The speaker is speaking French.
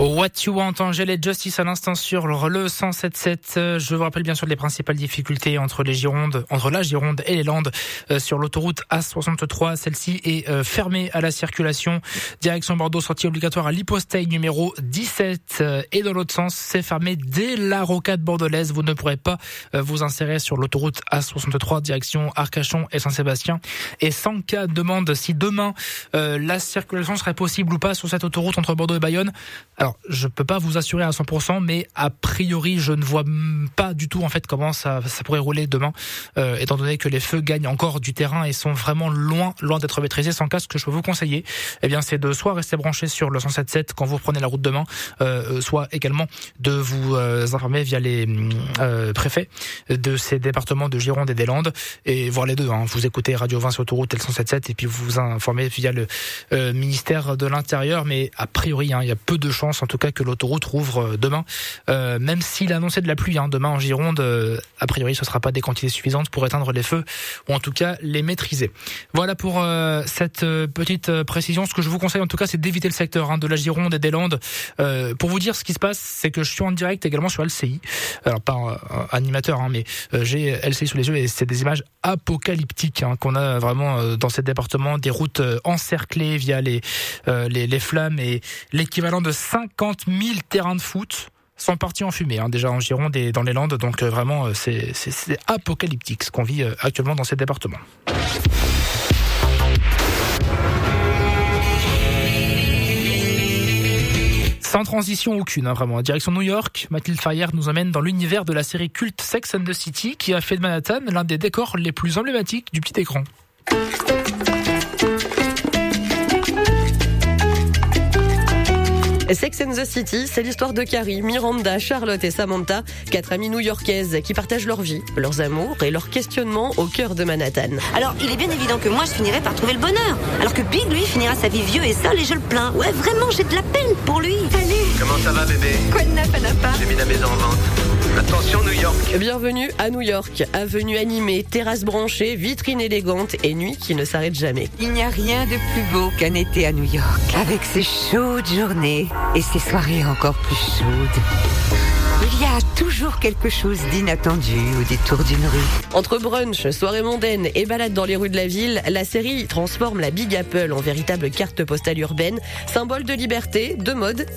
What You Want, Angèle et Justice à l'instant sur le 107.7. Je vous rappelle bien sûr les principales difficultés entre la Gironde et les Landes sur l'autoroute A63. Celle-ci est fermée à la circulation. Direction Bordeaux, sortie obligatoire à l'hypostaille numéro 17. Et dans l'autre sens, c'est fermé dès la rocade bordelaise. Vous ne pourrez pas vous insérer sur l'autoroute A63 direction Arcachon et Saint-Sébastien. Et 100K demande si demain la circulation serait possible ou pas sur cette autoroute entre Bordeaux et Bayonne. Alors, je peux pas vous assurer à 100%, mais a priori, je ne vois pas du tout en fait comment ça pourrait rouler demain, étant donné que les feux gagnent encore du terrain et sont vraiment loin d'être maîtrisés. Sans cas, ce que je peux vous conseiller, eh bien, c'est de soit rester branché sur le 107.7 quand vous prenez la route demain, soit également de vous informer via les préfets de ces départements de Gironde et des Landes, et voir les deux. Vous écoutez Radio 20 sur l'autoroute et le 107.7, et puis vous vous informez via le ministère de l'Intérieur. Mais a priori, il y a peu de chances en tout cas que l'autoroute rouvre demain, même s'il a annoncé de la pluie demain en Gironde. A priori ce ne sera pas des quantités suffisantes pour éteindre les feux, ou en tout cas les maîtriser. Voilà pour cette petite précision. Ce que je vous conseille en tout cas, c'est d'éviter le secteur de la Gironde et des Landes. Pour vous dire ce qui se passe, c'est que je suis en direct également sur LCI, alors pas animateur, mais j'ai LCI sous les yeux, et c'est des images apocalyptiques qu'on a vraiment dans ces départements, des routes encerclées via les flammes, et l'équivalent de 50 000 terrains de foot sont partis en fumée, déjà en Gironde et dans les Landes. Donc vraiment, c'est apocalyptique ce qu'on vit actuellement dans ces départements. Sans transition aucune, vraiment. Direction New York, Mathilde Farrière nous emmène dans l'univers de la série culte Sex and the City, qui a fait de Manhattan l'un des décors les plus emblématiques du petit écran. Sex and the City, c'est l'histoire de Carrie, Miranda, Charlotte et Samantha, 4 amies new-yorkaises qui partagent leur vie, leurs amours et leurs questionnements au cœur de Manhattan. Alors, il est bien évident que moi, je finirai par trouver le bonheur. Alors que Big, lui, finira sa vie vieux et seul, et je le plains. Ouais, vraiment, j'ai de la peine pour lui. Salut. Comment ça va, bébé? Quoi de neuf, Anapa? J'ai mis la maison en vente. Attention, New York. Bienvenue à New York. Avenue animée, terrasse branchée, vitrine élégante et nuit qui ne s'arrête jamais. Il n'y a rien de plus beau qu'un été à New York, avec ses chaudes journées et ses soirées encore plus chaudes. Il y a toujours quelque chose d'inattendu au détour d'une rue. Entre brunch, soirée mondaine et balade dans les rues de la ville, la série transforme la Big Apple en véritable carte postale urbaine, symbole de liberté, de mode